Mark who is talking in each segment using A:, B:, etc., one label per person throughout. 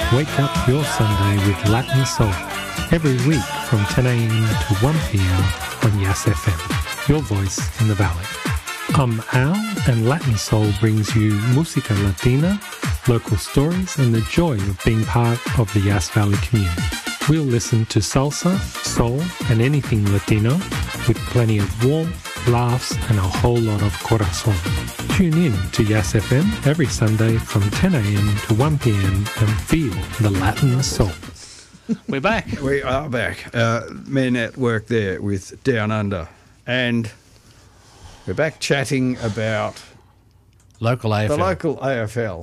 A: Wake up your Sunday with Latin Soul every week from 10 a.m. to 1 p.m. on Yas FM, your voice in the valley. I'm Al, and Latin Soul brings you música latina, local stories, and the joy of being part of the Yas Valley community. We'll listen to salsa, soul, and anything Latino with plenty of warmth, laughs, and a whole lot of corazon. Tune in to Yas FM every Sunday from 10 a.m. to 1 p.m. and feel the Latin soul.
B: We're back.
C: We are back. Men at work there with Down Under. And we're back chatting about
B: Local AFL.
C: the local AFL.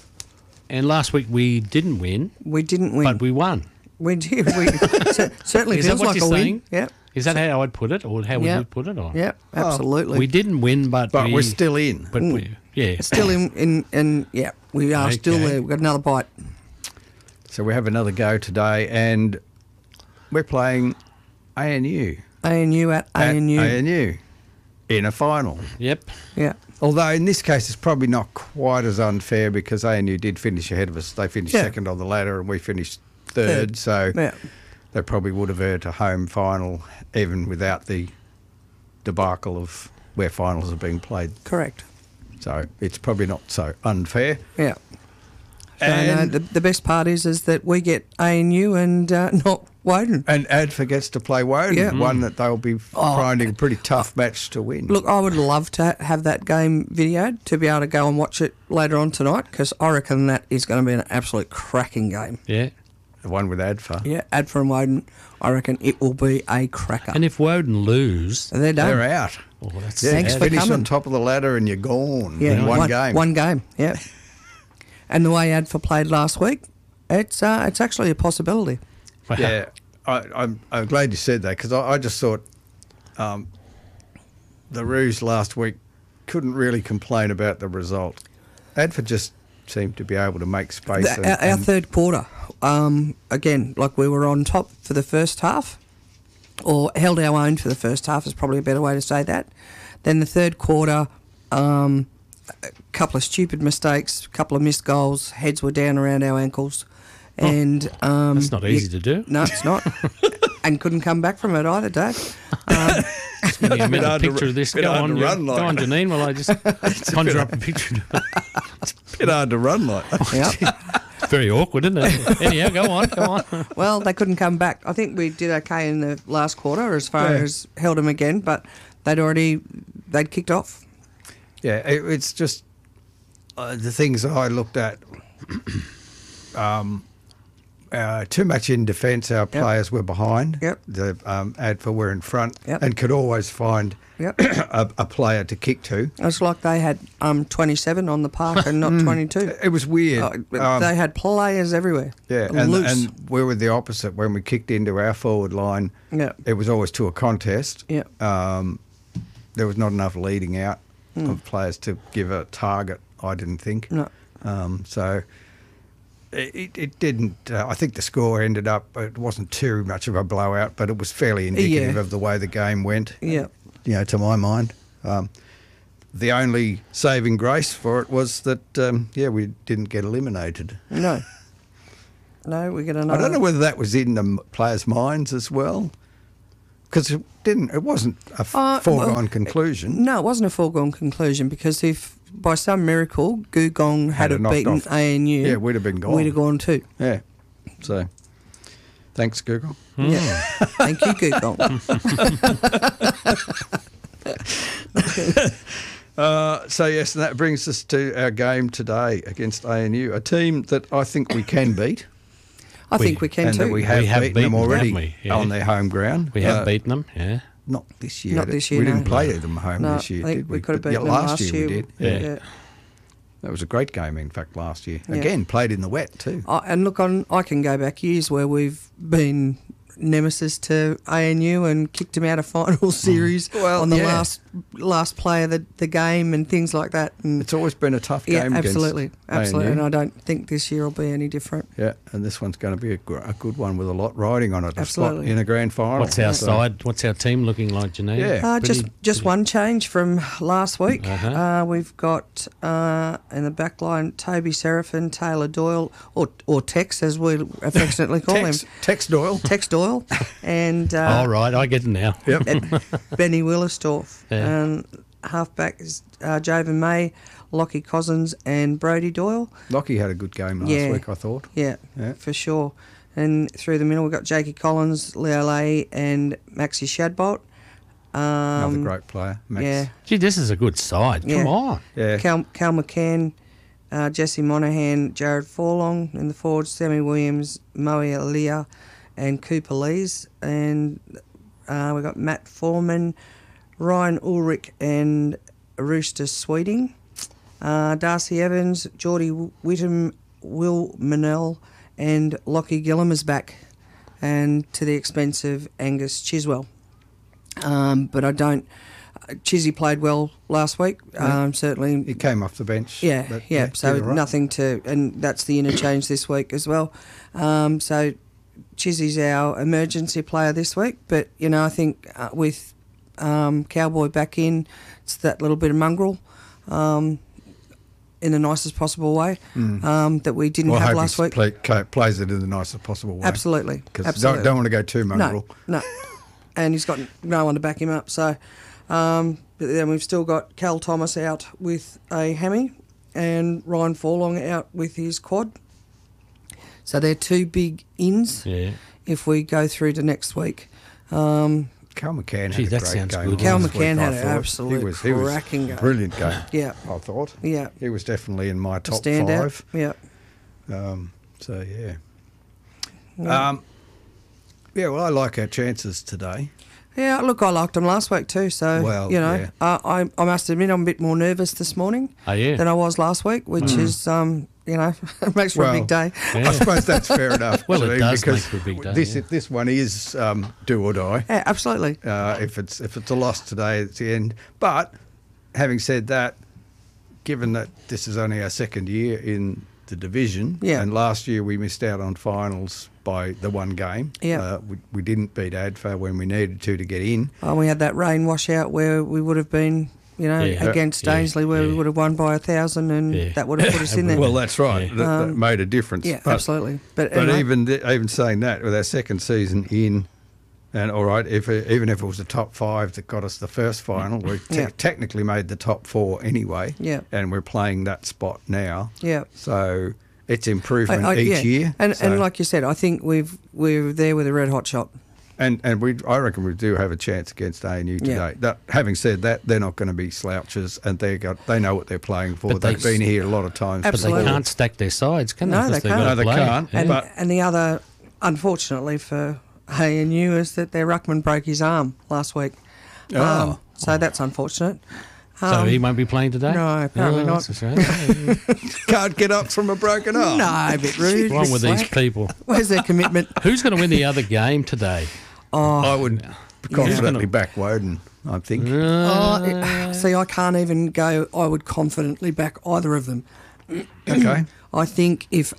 B: And last week we didn't win,
D: We didn't win.
B: but we won.
D: We did. Certainly
B: Is that
D: feels
B: what
D: like
B: you're
D: a win.
B: saying?
D: Yep.
B: Is that how I'd put it, or how would
D: Yeah.
B: you put it? Or?
D: Yep. Absolutely.
B: We didn't win, but
C: But we're still in.
B: But we, yeah.
D: It's still in. Yeah. We are still
B: Okay.
D: there. We've got another bite.
C: So we have another go today, and we're playing ANU.
D: ANU at ANU.
C: ANU in a final.
B: Yep.
D: Yeah.
C: Although in this case it's probably not quite as unfair because ANU did finish ahead of us. They finished
D: Yeah.
C: second on the ladder and we finished third. So
D: Yeah.
C: they probably would have earned a home final even without the debacle of where finals are being played.
D: Correct.
C: So it's probably not so unfair.
D: Yeah. So
C: And-
D: the best part is that we get ANU and not Woden.
C: And Adfa gets to play Woden,
D: Yeah.
C: one that they'll be finding a pretty tough match to win.
D: Look, I would love to have that game videoed to be able to go and watch it later on tonight because I reckon that is going to be an absolute cracking game.
B: Yeah.
C: The one with Adfa.
D: Yeah, Adfa and Woden, I reckon it will be a cracker.
B: And if Woden lose,
D: they're done.
C: They're out.
B: oh, that's
C: Yeah,
D: Thanks
C: you
D: for
C: finish
D: coming.
C: on top of the ladder and you're gone
D: Yeah,
C: in one game.
D: One game, yeah. And the way Adfa played last week, it's actually a possibility.
B: Wow.
C: Yeah, I'm glad you said that because I just thought the Roos last week couldn't really complain about the result. Adfa just seemed to be able to make space.
D: Our third quarter, again, like we were on top for the first half, or held our own for the first half is probably a better way to say that. Then the third quarter, a couple of stupid mistakes, a couple of missed goals, heads were down around our ankles. And
B: That's not easy to do.
D: No, it's not. And couldn't come back from it either, Dave.
B: Just give me a mental
C: hard to
B: picture of this.
C: bit
B: Go
C: hard
B: on,
C: to run
B: go
C: like
B: on,
C: that.
B: Janine, while I just conjure up a picture.
C: bit hard to run like that.
D: Yeah.
B: Very awkward, isn't it? Anyhow, go on.
D: Well, they couldn't come back. I think we did okay in the last quarter as far
C: Yeah.
D: as held them again, but they'd kicked off.
C: Yeah, it's just the things that I looked at. Too much in defence. Our players were behind.
D: Yep.
C: The Adfa were in front
D: Yep.
C: and could always find
D: Yep.
C: a player to kick to.
D: It's like they had 27 on the park and not 22.
C: It was weird.
D: They had players everywhere.
C: Yeah,
D: Loose.
C: and we were the opposite. When we kicked into our forward line,
D: Yeah.
C: it was always to a contest.
D: Yeah.
C: There was not enough leading out of players to give a target, I didn't think.
D: No.
C: So it didn't. I think the score ended up, it wasn't too much of a blowout, but it was fairly indicative
D: Yeah.
C: of the way the game went.
D: Yeah.
C: To my mind. The only saving grace for it was that, we didn't get eliminated.
D: No. No, we get another.
C: I don't know whether that was in the players' minds as well, because it wasn't a foregone conclusion.
D: No, it wasn't a foregone conclusion because if by some miracle Gugong had
C: it knocked
D: beaten
C: off.
D: ANU,
C: Yeah, we'd have been gone.
D: We'd have gone too.
C: Yeah. So, thanks, Google.
D: Yeah. Thank you, Gugong.
C: So yes, and that brings us to our game today against ANU, a team that I think we can beat,
D: I think we can
C: and
D: too.
C: that we have beaten them
B: beaten,
C: already
B: haven't we? Yeah.
C: on their home ground.
B: We have beaten them, yeah.
C: Not this year.
D: Not this year,
C: We didn't
D: no.
C: play them home
D: No,
C: this year,
D: I think
C: did
D: we
C: we?
D: could have
C: But,
D: beaten them
C: last year. We did.
B: Yeah.
C: That was a great game, in fact, last year.
D: Yeah.
C: Again, played in the wet too.
D: And look, I can go back years where we've been nemesis to ANU and kicked him out of final series
C: Well,
D: on the
C: yeah.
D: last play of the game and things like that. And
C: It's always been a tough game
D: absolutely,
C: against
D: absolutely.
C: ANU.
D: And I don't think this year will be any different.
C: Yeah, and this one's going to be a good one with a lot riding on it. A spot
D: Absolutely.
C: in a grand final.
B: What's our
C: So-
B: side? What's our team looking like, Janine?
C: Yeah.
D: Just one change from last week.
B: Uh-huh.
D: We've got in the back line Toby Seraphin, Taylor Doyle, or Tex as we affectionately call him.
C: Tex Doyle.
D: Tex Doyle, and
B: All right, I get it now.
C: Yep.
D: Benny Willisdorf.
B: Yeah.
D: And halfback is Javen May, Lockie Cousins, and Brody Doyle.
C: Lockie had a good game last week, I thought.
D: Yeah,
C: Yeah.
D: for sure. And through the middle, we've got Jakey Collins, Leo Lay, and Maxi Shadbolt.
C: Another great player, Max.
D: Yeah.
B: Gee, this is a good side.
D: Yeah.
B: Come on.
C: Yeah.
D: Cal McCann, Jesse Monaghan, Jared Forlong in the forwards, Sammy Williams, Moe Alia, and Cooper Lees. And we've got Matt Foreman, Ryan Ulrich, and Rooster Sweeting. Darcy Evans, Geordie Whittam, Will Manell, and Lockie Gillam is back, and to the expense of Angus Chiswell. But I don't. Chizzy played well last week. Certainly,
C: He came off the bench.
D: yeah,
C: but,
D: So
C: did all right.
D: nothing to, and that's the interchange this week as well. So Chizzy's our emergency player this week. But I think with Cowboy back in, it's that little bit of mongrel. In the nicest possible way that we didn't
C: Well, I
D: have
C: hope
D: last
C: he
D: week.
C: plays it in the nicest possible way.
D: Absolutely,
C: Because
D: absolutely.
C: don't want to go too mongrel.
D: No. And he's got no one to back him up. So, but then we've still got Cal Thomas out with a hammy and Ryan Forlong out with his quad. So they're two big ins
B: Yeah.
D: if we go through to next week.
C: Cal McCann
B: Gee,
C: had a
B: that
C: great
B: sounds
C: game.
B: good.
D: Cal
C: last week,
D: McCann
C: I
D: had an
C: thought.
D: absolute
C: he was
D: cracking game.
C: Brilliant game.
D: Yeah.
C: I thought.
D: Yeah.
C: He was definitely in my top
D: Stand out.
C: 5.
D: Yeah.
C: So well, I like our chances today.
D: Yeah, look, I liked them last week too. So,
C: Well, yeah.
D: I must admit I'm a bit more nervous this morning
B: Oh, yeah.
D: than I was last week, which is, it makes for a big day.
C: I suppose that's fair enough.
B: Well, it
C: Janine,
B: does
C: because
B: make for a big day,
C: This
B: yeah.
C: this one is do or die.
D: Yeah, absolutely.
C: If it's a loss today, it's the end. But having said that, given that this is only our second year in the division,
D: Yeah.
C: and last year we missed out on finals by the one game.
D: Yeah.
C: We didn't beat ADFA when we needed to get in.
D: We had that rain washout where we would have been,
B: Yeah.
D: against
B: Yeah.
D: Dainsley, where we
B: Yeah.
D: would have won by 1,000, and
B: Yeah.
D: that would have put us in there.
C: Well, that's right.
B: Yeah.
C: That made a difference.
D: Yeah,
C: But-
D: absolutely. But
C: But
D: anyway,
C: even saying that, with our second season in, and all right, even if it was the top 5 that got us the first final, we
D: Yeah.
C: technically made the top 4 anyway.
D: Yeah.
C: And we're playing that spot now.
D: yeah.
C: So it's improvement each
D: yeah.
C: year.
D: And
C: So-
D: like you said, I think we're there with a red hot shot.
C: and I reckon we do have a chance against ANU today.
D: Yeah.
C: That, having said that, they're not going to be slouches, and they know what they're playing for.
B: But
C: They've
B: they-
C: been here a lot of times.
B: But
D: Absolutely.
B: they can't stack their sides, can they?
D: No,
B: 'Cause
D: they
B: they've
D: can't.
B: got to
C: No, they
B: play.
C: can't.
B: Yeah.
C: But-
D: And the other, unfortunately for ANU, is that their ruckman broke his arm last week.
C: Oh.
D: So that's unfortunate.
B: So he won't be playing today?
D: no, apparently not.
B: That's a shame.
C: Can't get up from a broken arm.
D: No, a bit rude.
B: What's wrong with these
D: slack.
B: people?
D: Where's their commitment?
B: Who's going to win the other game today?
C: I would confidently back Woden, I think.
D: See, I can't even go. I would confidently back either of them.
C: Okay.
D: I think if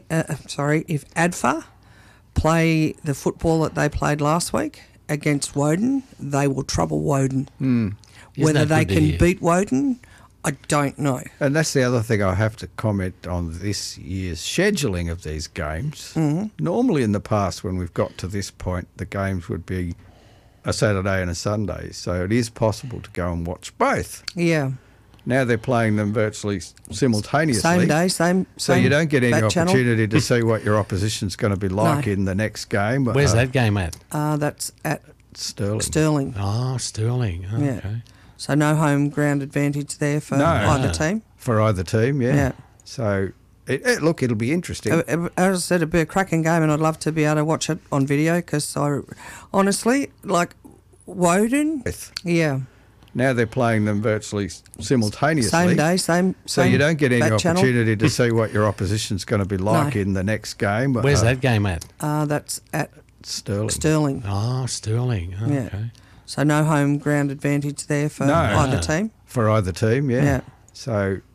D: ADFA play the football that they played last week against Woden, they will trouble Woden. Whether
B: that
D: they
B: good to
D: can
B: hear?
D: beat Woden, I don't know.
C: And that's the other thing I have to comment on this year's scheduling of these games. Normally in the past, when we've got to this point, the games would be a Saturday and a Sunday. So it is possible to go and watch both.
D: Yeah,
C: Now they're playing them virtually simultaneously.
D: same day, same.
C: So you don't get any
D: back channel.
C: opportunity to see what your opposition's going to be like
D: No.
C: in the next game.
B: Where's that game at?
D: That's at
C: Sterling.
D: Sterling.
B: Oh, Sterling. Oh,
D: Yeah.
B: Okay.
D: So no home ground advantage there for
C: No.
D: either
B: No.
D: team.
C: For either team, yeah.
D: Yeah.
C: So, look, it'll be interesting.
D: As I said, it'd be a cracking game, and I'd love to be able to watch it on video because I honestly like Woden. Yeah,
C: Now they're playing them virtually simultaneously.
D: same day, same.
C: So
D: same
C: you don't get any
D: back channel.
C: opportunity to see what your opposition's going to be like
D: No.
C: in the next game.
B: Where's that game at?
D: That's at
C: Stirling.
D: Stirling.
B: Oh, Stirling. Oh,
D: Yeah.
B: Okay.
D: So no home ground advantage there for
C: No.
D: either
B: No.
D: team.
C: For either team, yeah.
D: Yeah.
C: So